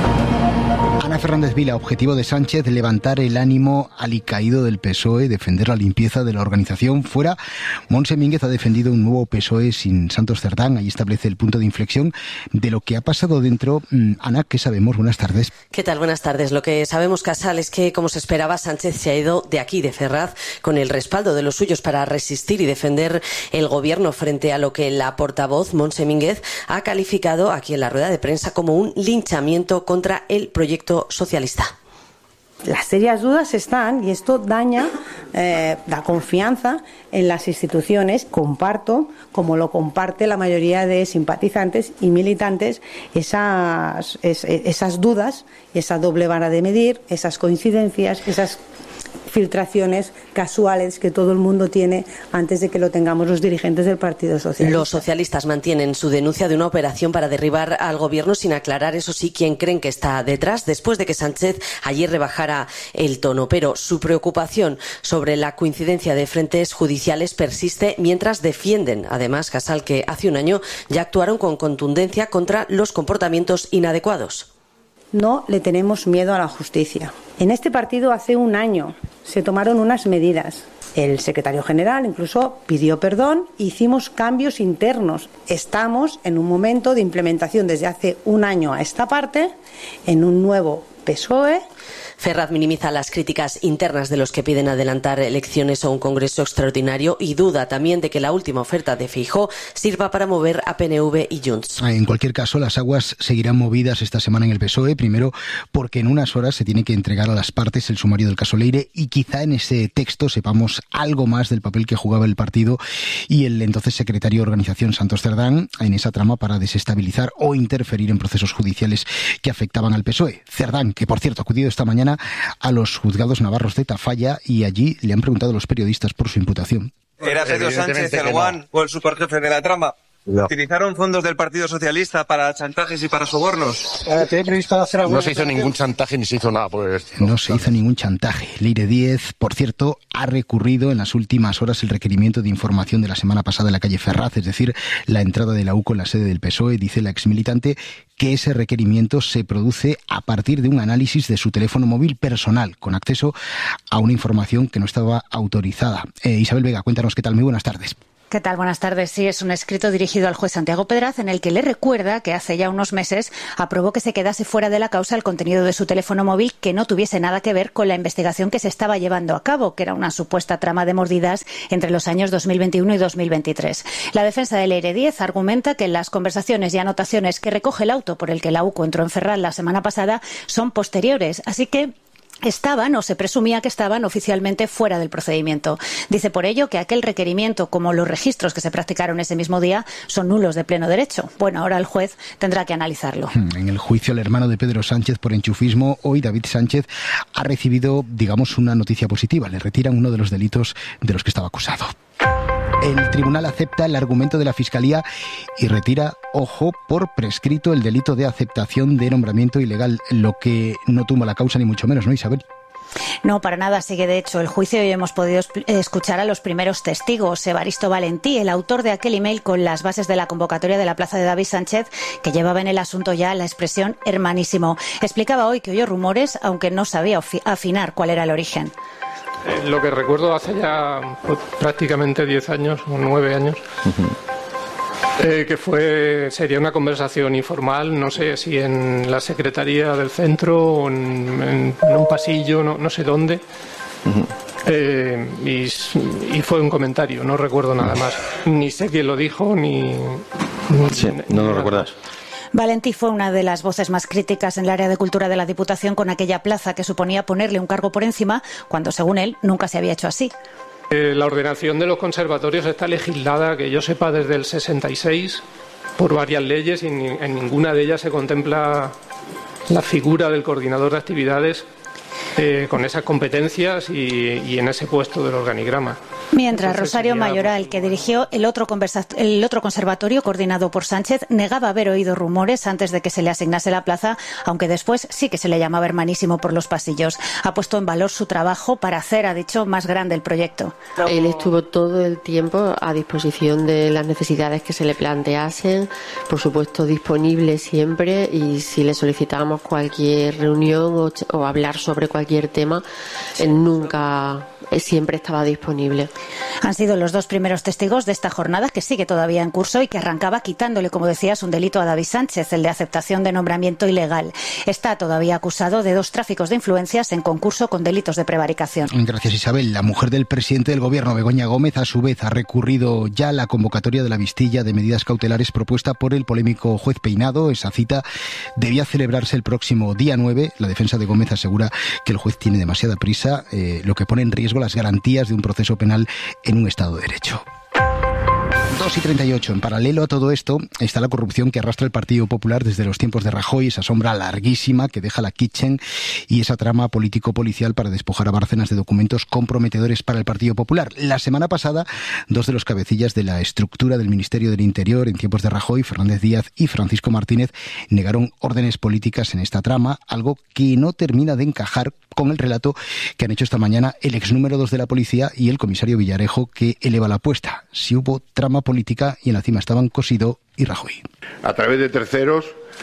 Ana Fernández Vila, objetivo de Sánchez, levantar el ánimo alicaído del PSOE, defender la limpieza de la organización. Fuera, Montse Mínguez ha defendido un nuevo PSOE sin Santos Cerdán. Ahí establece el punto de inflexión de lo que ha pasado dentro. Ana, ¿qué sabemos? Buenas tardes. ¿Qué tal? Buenas tardes. Lo que sabemos, Casal, es que, como se esperaba, Sánchez se ha ido de aquí, de Ferraz, con el respaldo de los suyos para resistir y defender el gobierno frente a lo que la portavoz, Montse Mínguez, ha calificado aquí en la rueda de prensa como un linchamiento contra el proyecto socialista. Las serias dudas están, y esto daña la confianza en las instituciones. Comparto, como lo comparte la mayoría de simpatizantes y militantes, esas dudas, esa doble vara de medir, esas coincidencias, esas filtraciones casuales que todo el mundo tiene antes de que lo tengamos los dirigentes del Partido Socialista. Los socialistas mantienen su denuncia de una operación para derribar al gobierno sin aclarar, eso sí, quién creen que está detrás, después de que Sánchez ayer rebajara el tono. Pero su preocupación sobre la coincidencia de frentes judiciales persiste, mientras defienden, además, Casal, que hace un año ya actuaron con contundencia contra los comportamientos inadecuados. No le tenemos miedo a la justicia. En este partido hace un año se tomaron unas medidas. El secretario general incluso pidió perdón, hicimos cambios internos. Estamos en un momento de implementación desde hace un año a esta parte, en un nuevo PSOE. Ferraz minimiza las críticas internas de los que piden adelantar elecciones o un congreso extraordinario y duda también de que la última oferta de Feijóo sirva para mover a PNV y Junts. En cualquier caso, las aguas seguirán movidas esta semana en el PSOE, primero porque en unas horas se tiene que entregar a las partes el sumario del caso Leire y quizá en ese texto sepamos algo más del papel que jugaba el partido y el entonces secretario de organización Santos Cerdán en esa trama para desestabilizar o interferir en procesos judiciales que afectaban al PSOE. Cerdán, que por cierto ha acudido esta mañana a los juzgados navarros de Tafalla y allí le han preguntado a los periodistas por su imputación. ¿Era Pedro Sánchez el guan o el superjefe de la trama? No. ¿Utilizaron fondos del Partido Socialista para chantajes y para sobornos? No se hizo ningún chantaje ni se hizo nada por el estilo. No se hizo ningún chantaje. Leire Díez, por cierto, ha recurrido en las últimas horas el requerimiento de información de la semana pasada en la calle Ferraz, es decir, la entrada de la UCO en la sede del PSOE. Dice la exmilitante que ese requerimiento se produce a partir de un análisis de su teléfono móvil personal, con acceso a una información que no estaba autorizada. Isabel Vega, cuéntanos qué tal. Muy buenas tardes. ¿Qué tal? Buenas tardes. Sí, es un escrito dirigido al juez Santiago Pedraz en el que le recuerda que hace ya unos meses aprobó que se quedase fuera de la causa el contenido de su teléfono móvil que no tuviese nada que ver con la investigación que se estaba llevando a cabo, que era una supuesta trama de mordidas entre los años 2021 y 2023. La defensa de Leire Díez argumenta que las conversaciones y anotaciones que recoge el auto por el que la UCO entró en Ferraz la semana pasada son posteriores, así que estaban, o se presumía que estaban, oficialmente fuera del procedimiento. Dice por ello que aquel requerimiento, como los registros que se practicaron ese mismo día, son nulos de pleno derecho. Bueno, ahora el juez tendrá que analizarlo. En el juicio al hermano de Pedro Sánchez por enchufismo, hoy David Sánchez ha recibido, digamos, una noticia positiva. Le retiran uno de los delitos de los que estaba acusado. El tribunal acepta el argumento de la Fiscalía y retira, ojo, por prescrito el delito de aceptación de nombramiento ilegal, lo que no tumba la causa ni mucho menos, ¿no, Isabel? No, para nada sigue de hecho el juicio y hemos podido escuchar a los primeros testigos. Evaristo Valentí, el autor de aquel email con las bases de la convocatoria de la plaza de David Sánchez, que llevaba en el asunto ya la expresión hermanísimo. Explicaba hoy que oyó rumores, aunque no sabía afinar cuál era el origen. Lo que recuerdo hace ya prácticamente 10 años o 9 años, que sería una conversación informal, no sé si en la secretaría del centro o en un pasillo, no sé dónde. Y fue un comentario, no recuerdo nada más. Ni sé quién lo dijo, ni sí, no lo recuerdas. Valentí fue una de las voces más críticas en el área de cultura de la Diputación con aquella plaza que suponía ponerle un cargo por encima, cuando según él nunca se había hecho así. La ordenación de los conservatorios está legislada, que yo sepa, desde el 66 por varias leyes y en ninguna de ellas se contempla la figura del coordinador de actividades con esas competencias y en ese puesto del organigrama. Mientras Rosario Mayoral, que dirigió el otro conservatorio coordinado por Sánchez, negaba haber oído rumores antes de que se le asignase la plaza, aunque después sí que se le llamaba hermanísimo por los pasillos. Ha puesto en valor su trabajo para hacer, ha dicho, más grande el proyecto. Él estuvo todo el tiempo a disposición de las necesidades que se le planteasen, por supuesto disponible siempre, y si le solicitábamos cualquier reunión o hablar sobre cualquier tema, él nunca siempre estaba disponible. Han sido los dos primeros testigos de esta jornada, que sigue todavía en curso y que arrancaba quitándole, como decías, un delito a David Sánchez, el de aceptación de nombramiento ilegal. Está todavía acusado de 2 tráficos de influencias en concurso con delitos de prevaricación. Gracias, Isabel. La mujer del presidente del Gobierno, Begoña Gómez, a su vez ha recurrido ya a la convocatoria de la vistilla de medidas cautelares propuesta por el polémico juez Peinado. Esa cita debía celebrarse el próximo día 9. La defensa de Gómez asegura que el juez tiene demasiada prisa, lo que pone en riesgo las garantías de un proceso penal en un Estado de Derecho. 2:38. En paralelo a todo esto está la corrupción que arrastra el Partido Popular desde los tiempos de Rajoy, esa sombra larguísima que deja la Kitchen y esa trama político-policial para despojar a Bárcenas de documentos comprometedores para el Partido Popular. La semana pasada, 2 de los cabecillas de la estructura del Ministerio del Interior en tiempos de Rajoy, Fernández Díaz y Francisco Martínez, negaron órdenes políticas en esta trama, algo que no termina de encajar con el relato que han hecho esta mañana el ex número 2 de la policía y el comisario Villarejo, que eleva la apuesta. Si hubo trama política y en la cima estaban Cosidó y Rajoy. A través de terceros,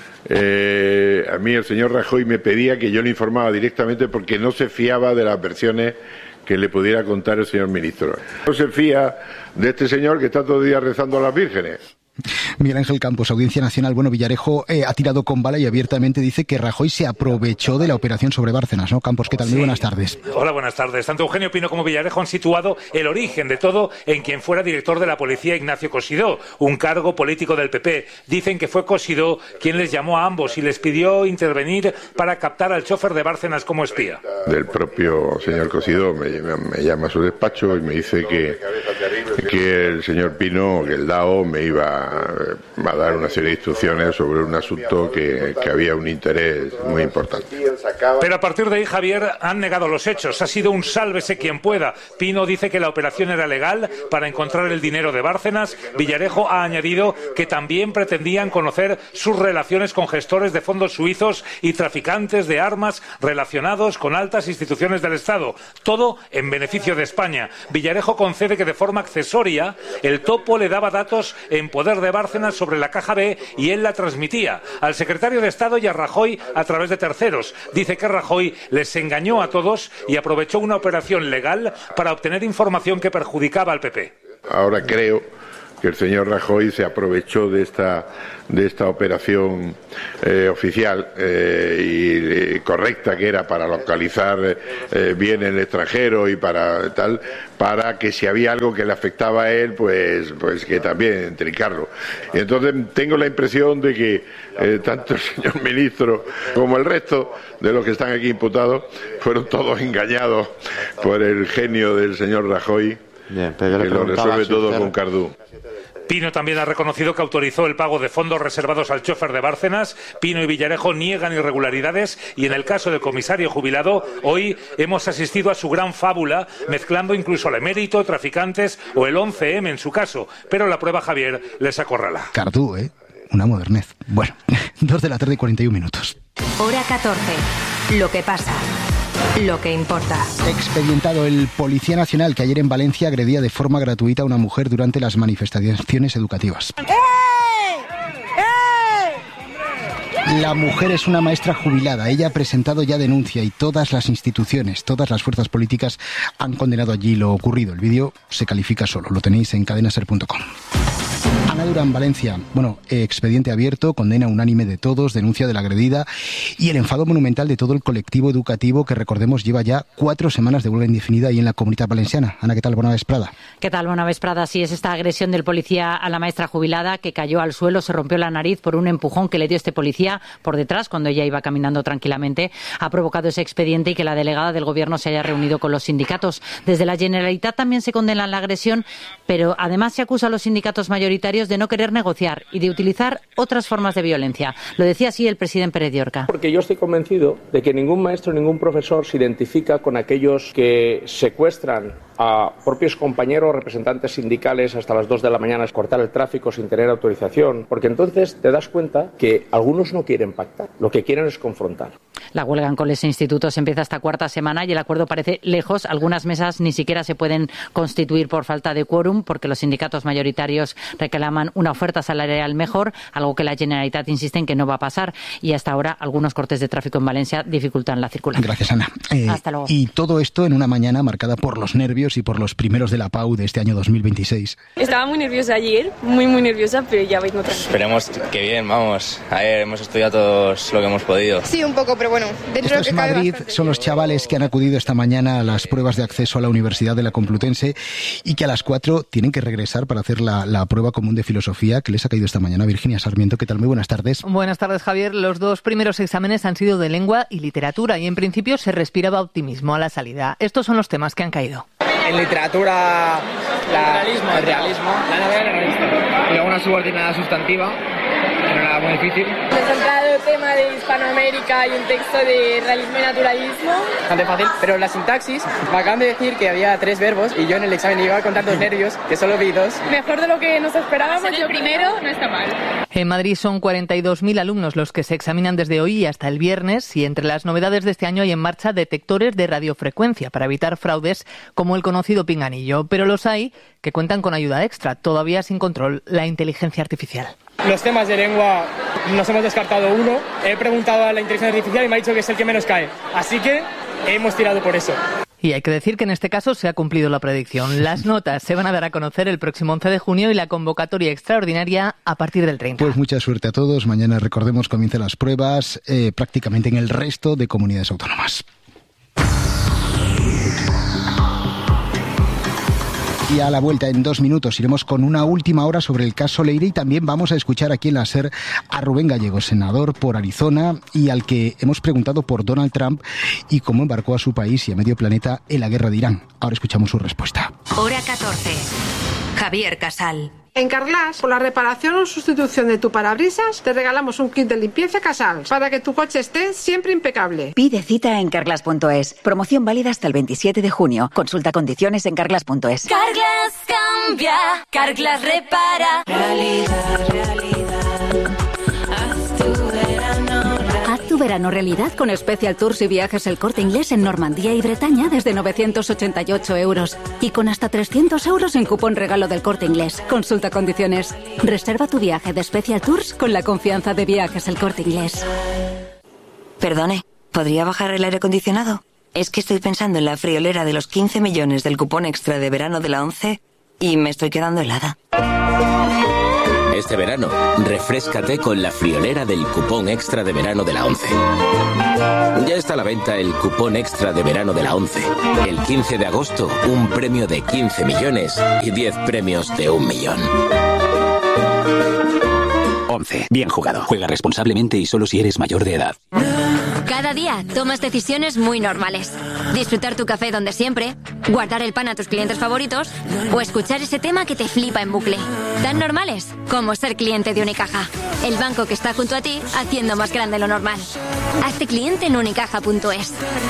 a mí el señor Rajoy me pedía que yo le informaba directamente porque no se fiaba de las versiones que le pudiera contar el señor ministro. No se fía de este señor que está todo el día rezando a las vírgenes. Miguel Ángel Campos, Audiencia Nacional. Bueno, Villarejo ha tirado con bala y abiertamente dice que Rajoy se aprovechó de la operación sobre Bárcenas, ¿no? Campos, ¿qué tal? Muy buenas tardes. Hola, buenas tardes. Tanto Eugenio Pino como Villarejo han situado el origen de todo en quien fuera director de la policía, Ignacio Cosidó, un cargo político del PP. Dicen que fue Cosidó quien les llamó a ambos y les pidió intervenir para captar al chofer de Bárcenas como espía. Del propio señor Cosidó me llama a su despacho y me dice que el señor Pino, que el DAO, me iba a dar una serie de instrucciones sobre un asunto que había un interés muy importante. Pero a partir de ahí, Javier, han negado los hechos. Ha sido un sálvese quien pueda. Pino dice que la operación era legal para encontrar el dinero de Bárcenas. Villarejo ha añadido que también pretendían conocer sus relaciones con gestores de fondos suizos y traficantes de armas relacionados con altas instituciones del Estado. Todo en beneficio de España. Villarejo concede que de forma accesoria el topo le daba datos en poder de Bárcenas sobre la caja B y él la transmitía al secretario de Estado y a Rajoy a través de terceros. Dice que Rajoy les engañó a todos y aprovechó una operación legal para obtener información que perjudicaba al PP. Ahora creo que el señor Rajoy se aprovechó de esta operación oficial y correcta que era para localizar bien en el extranjero y para tal, para que si había algo que le afectaba a él, pues que también trincarlo. Y entonces tengo la impresión de que tanto el señor ministro como el resto de los que están aquí imputados fueron todos engañados por el genio del señor Rajoy. Bien, pero que lo resuelve todo con Cardú. Pino también ha reconocido que autorizó el pago de fondos reservados al chofer de Bárcenas. Pino y Villarejo niegan irregularidades y en el caso del comisario jubilado, hoy hemos asistido a su gran fábula, mezclando incluso al emérito, traficantes o el 11M en su caso. Pero la prueba, Javier, les acorrala. Cardú, una modernez. Bueno, 2:41 PM. Hora 14. Lo que pasa. Lo que importa. Expedientado el Policía Nacional que ayer en Valencia agredía de forma gratuita a una mujer durante las manifestaciones educativas. La mujer es una maestra jubilada. Ella ha presentado ya denuncia y todas las instituciones, todas las fuerzas políticas han condenado allí lo ocurrido. El vídeo se califica solo. Lo tenéis en cadenaser.com. Ana Durán, Valencia. Bueno, expediente abierto, condena unánime de todos, denuncia de la agredida y el enfado monumental de todo el colectivo educativo que, recordemos, lleva ya 4 semanas de huelga indefinida ahí en la Comunitat Valenciana. Ana, ¿qué tal? Bona vesprada. ¿Qué tal? Bona vesprada. Sí, es esta agresión del policía a la maestra jubilada que cayó al suelo, se rompió la nariz por un empujón que le dio este policía por detrás cuando ella iba caminando tranquilamente. Ha provocado ese expediente y que la delegada del Gobierno se haya reunido con los sindicatos. Desde la Generalitat también se condena la agresión, pero además se acusa a los sindicatos mayoritarios de no querer negociar y de utilizar otras formas de violencia. Lo decía así el presidente Pérez Llorca. Porque yo estoy convencido de que ningún maestro, ningún profesor se identifica con aquellos que secuestran a propios compañeros, representantes sindicales hasta las 2 de la mañana, cortar el tráfico sin tener autorización, porque entonces te das cuenta que algunos no quieren pactar, lo que quieren es confrontar. La huelga en coles e institutos empieza esta cuarta semana y el acuerdo parece lejos. Algunas mesas ni siquiera se pueden constituir por falta de quórum, porque los sindicatos mayoritarios reclaman una oferta salarial mejor, algo que la Generalitat insiste en que no va a pasar. Y hasta ahora algunos cortes de tráfico en Valencia dificultan la circulación. Gracias, Ana. Hasta luego. Y todo esto en una mañana marcada por los nervios y por los primeros de la PAU de este año 2026. Estaba muy nerviosa ayer, muy nerviosa, pero ya vengo tranquila. Esperemos que bien, vamos. Ayer hemos estudiado todos lo que hemos podido. Sí, un poco, pero bueno, dentro Esto es Madrid, son los chavales que han acudido esta mañana a las pruebas de acceso a la Universidad de la Complutense y que a las 4 tienen que regresar para hacer la prueba común de filosofía que les ha caído esta mañana. Virginia Sarmiento, ¿qué tal? Muy buenas tardes. Buenas tardes, Javier. Los dos primeros exámenes han sido de lengua y literatura y en principio se respiraba optimismo a la salida. Estos son los temas que han caído. En literatura, el realismo, la novela realista. Y luego una subordinada sustantiva, que no era muy difícil. Me he centrado el tema de Hispanoamérica y un texto de realismo y naturalismo. Bastante fácil, pero la sintaxis, me acaban de decir que había 3 verbos y yo en el examen iba con tantos nervios que solo vi 2. Mejor de lo que nos esperábamos, yo primero, no está mal. En Madrid son 42.000 alumnos los que se examinan desde hoy y hasta el viernes, y entre las novedades de este año hay en marcha detectores de radiofrecuencia para evitar fraudes como el conocido pinganillo, pero los hay que cuentan con ayuda extra, todavía sin control, la inteligencia artificial. Los temas de lengua nos hemos descartado uno, he preguntado a la inteligencia artificial y me ha dicho que es el que menos cae, así que hemos tirado por eso. Y hay que decir que en este caso se ha cumplido la predicción. Las notas se van a dar a conocer el próximo 11 de junio y la convocatoria extraordinaria a partir del 30. Pues mucha suerte a todos. Mañana, recordemos, comienzan las pruebas prácticamente en el resto de comunidades autónomas. Y a la vuelta, en 2 minutos, iremos con una última hora sobre el caso Leire y también vamos a escuchar aquí en la SER a Rubén Gallego, senador por Arizona, y al que hemos preguntado por Donald Trump y cómo embarcó a su país y a medio planeta en la guerra de Irán. Ahora escuchamos su respuesta. Hora 14. Javier Casal. En Carglass, por la reparación o sustitución de tu parabrisas, te regalamos un kit de limpieza Casal para que tu coche esté siempre impecable. Pide cita en carglass.es. Promoción válida hasta el 27 de junio. Consulta condiciones en carglass.es. Carglass cambia, Carglass repara. Realidad. Haz tu verano realidad con Special Tours y Viajes El Corte Inglés en Normandía y Bretaña desde 988 euros. Y con hasta 300 euros en cupón regalo del Corte Inglés. Consulta condiciones. Reserva tu viaje de Special Tours con la confianza de Viajes El Corte Inglés. Perdone, ¿podría bajar el aire acondicionado? Es que estoy pensando en la friolera de los 15 millones del cupón extra de verano de la ONCE y me estoy quedando helada. Este verano, refréscate con la friolera del cupón extra de verano de la ONCE. Ya está a la venta el cupón extra de verano de la ONCE. El 15 de agosto, un premio de 15 millones y 10 premios de 1 millón. ONCE. Bien jugado. Juega responsablemente y solo si eres mayor de edad. Cada día tomas decisiones muy normales. Disfrutar tu café donde siempre, guardar el pan a tus clientes favoritos o escuchar ese tema que te flipa en bucle. Tan normales como ser cliente de Unicaja. El banco que está junto a ti haciendo más grande lo normal. Hazte cliente en unicaja.es.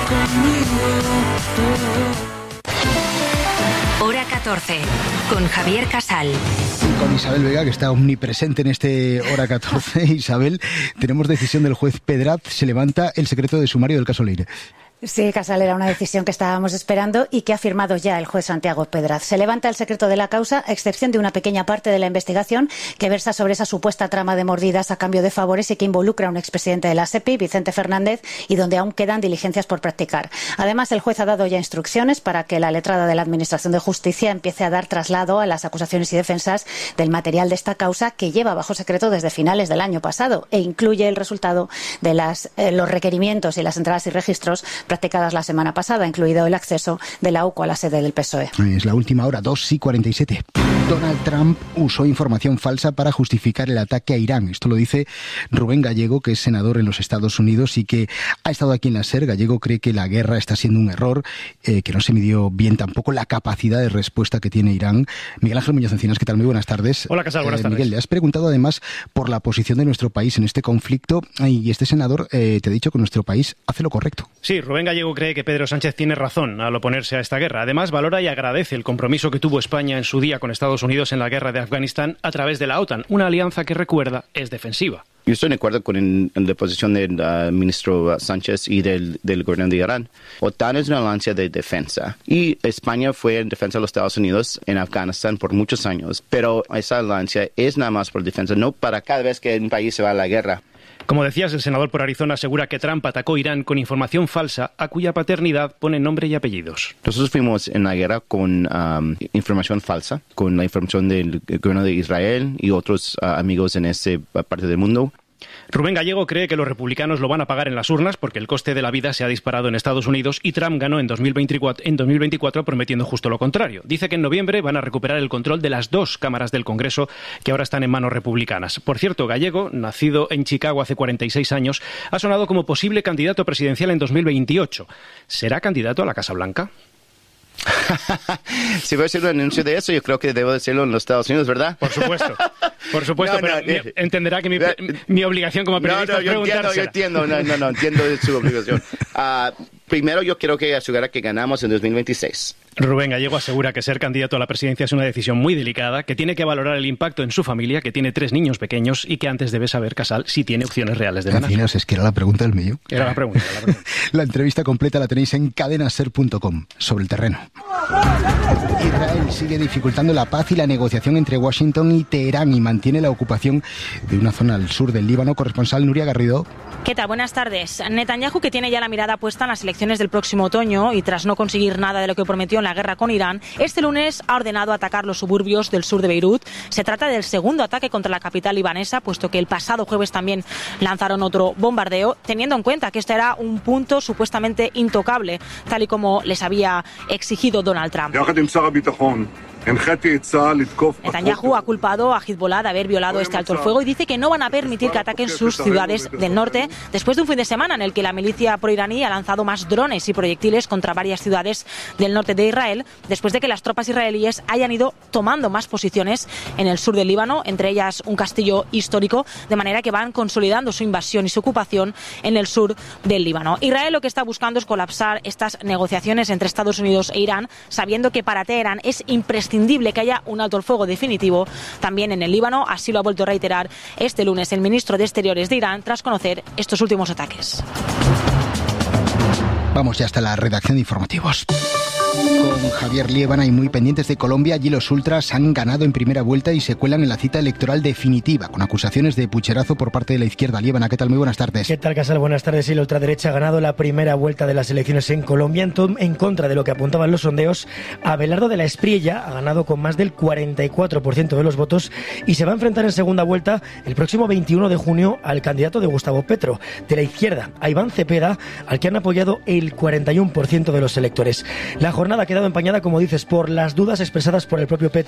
Hora 14. Con Javier Casal. Con Isabel Vega, que está omnipresente en este Hora 14. Isabel, tenemos decisión del juez Pedraz. Se levanta el secreto de sumario del caso Leire. Sí, Casal, era una decisión que estábamos esperando y que ha firmado ya el juez Santiago Pedraz. Se levanta el secreto de la causa, a excepción de una pequeña parte de la investigación que versa sobre esa supuesta trama de mordidas a cambio de favores y que involucra a un expresidente de la SEPI, Vicente Fernández, y donde aún quedan diligencias por practicar. Además, el juez ha dado ya instrucciones para que la letrada de la Administración de Justicia empiece a dar traslado a las acusaciones y defensas del material de esta causa que lleva bajo secreto desde finales del año pasado e incluye el resultado de los requerimientos y las entradas y registros practicadas la semana pasada, incluido el acceso de la UCO a la sede del PSOE. Es la última hora, 2:47. Donald Trump usó información falsa para justificar el ataque a Irán. Esto lo dice Rubén Gallego, que es senador en los Estados Unidos y que ha estado aquí en la SER. Gallego cree que la guerra está siendo un error, que no se midió bien tampoco la capacidad de respuesta que tiene Irán. Miguel Ángel Muñoz Encinas, ¿qué tal? Muy buenas tardes. Hola, Casal, buenas tardes. Miguel, le has preguntado además por la posición de nuestro país en este conflicto y este senador te ha dicho que nuestro país hace lo correcto. Sí, Rubén Gallego cree que Pedro Sánchez tiene razón al oponerse a esta guerra. Además, valora y agradece el compromiso que tuvo España en su día con Estados Unidos en la guerra de Afganistán a través de la OTAN, una alianza que, recuerda, es defensiva. Yo estoy de acuerdo con la posición del ministro Sánchez y del gobierno de Irán. OTAN es una alianza de defensa y España fue en defensa de los Estados Unidos en Afganistán por muchos años, pero esa alianza es nada más por defensa, no para cada vez que un país se va a la guerra. Como decías, el senador por Arizona asegura que Trump atacó Irán con información falsa a cuya paternidad pone nombre y apellidos. Nosotros fuimos en la guerra con información falsa, con la información del gobierno de Israel y otros amigos en esa parte del mundo. Rubén Gallego cree que los republicanos lo van a pagar en las urnas porque el coste de la vida se ha disparado en Estados Unidos y Trump ganó en 2024 prometiendo justo lo contrario. Dice que en noviembre van a recuperar el control de las 2 cámaras del Congreso que ahora están en manos republicanas. Por cierto, Gallego, nacido en Chicago hace 46 años, ha sonado como posible candidato presidencial en 2028. ¿Será candidato a la Casa Blanca? Si voy a hacer un anuncio de eso, yo creo que debo decirlo en los Estados Unidos, ¿verdad? Por supuesto, pero entenderá que mi obligación como periodista es preguntársela. Yo entiendo su obligación. Primero, yo quiero que asegurar que ganamos en 2026. Rubén Gallego asegura que ser candidato a la presidencia es una decisión muy delicada, que tiene que valorar el impacto en su familia, que tiene 3 niños pequeños y que antes debe saber, Casal, si tiene opciones reales de ganar. Es que era la pregunta del millón. Era la pregunta. La entrevista completa la tenéis en cadenaser.com, sobre el terreno. Israel sigue dificultando la paz y la negociación entre Washington y Teherán y mantiene la ocupación de una zona al sur del Líbano. Corresponsal Nuria Garrido. ¿Qué tal? Buenas tardes. Netanyahu, que tiene ya la mirada puesta en las elecciones del próximo otoño y tras no conseguir nada de lo que prometió en la guerra con Irán, este lunes ha ordenado atacar los suburbios del sur de Beirut. Se trata del segundo ataque contra la capital libanesa, puesto que el pasado jueves también lanzaron otro bombardeo, teniendo en cuenta que este era un punto supuestamente intocable, tal y como les había exigido Donald Trump. Netanyahu ha culpado a Hezbollah de haber violado este alto el fuego y dice que no van a permitir que ataquen sus ciudades del norte después de un fin de semana en el que la milicia proiraní ha lanzado más drones y proyectiles contra varias ciudades del norte de Israel, después de que las tropas israelíes hayan ido tomando más posiciones en el sur del Líbano, entre ellas un castillo histórico, de manera que van consolidando su invasión y su ocupación en el sur del Líbano. Israel lo que está buscando es colapsar estas negociaciones entre Estados Unidos e Irán, sabiendo que para Teherán es imprescindible que haya un alto el fuego definitivo también en el Líbano. Así lo ha vuelto a reiterar este lunes el ministro de Exteriores de Irán tras conocer estos últimos ataques. Vamos ya hasta la redacción de informativos. Con Javier Liébana y muy pendientes de Colombia, allí los ultras han ganado en primera vuelta y se cuelan en la cita electoral definitiva, con acusaciones de pucherazo por parte de la izquierda. Liébana, ¿qué tal? Muy buenas tardes. ¿Qué tal, Casal? Buenas tardes. Sí, la ultraderecha ha ganado la primera vuelta de las elecciones en Colombia, en contra de lo que apuntaban los sondeos. Abelardo de la Espriella ha ganado con más del 44% de los votos y se va a enfrentar en segunda vuelta el próximo 21 de junio al candidato de Gustavo Petro, de la izquierda, a Iván Cepeda, al que han apoyado el 41% de los electores. La jornada ha quedado empañada, como dices, por las dudas expresadas por el propio Petro